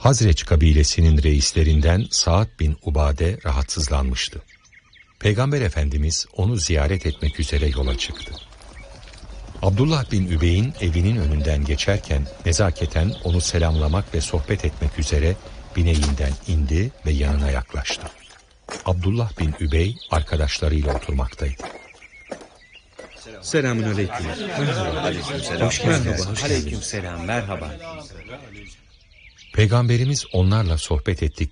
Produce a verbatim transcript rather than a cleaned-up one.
Hazreç kabilesinin reislerinden Saad bin Ubade rahatsızlanmıştı. Peygamber Efendimiz onu ziyaret etmek üzere yola çıktı. Abdullah bin Übey'in evinin önünden geçerken nezaketen onu selamlamak ve sohbet etmek üzere bineğinden indi ve yanına yaklaştı. Abdullah bin Übey arkadaşlarıyla oturmaktaydı. Selamun aleyküm. Aleykümselam. Hoş geldiniz. Merhaba, Hoş aleykümselam. Merhaba. Peygamberimiz onlarla sohbet ettikten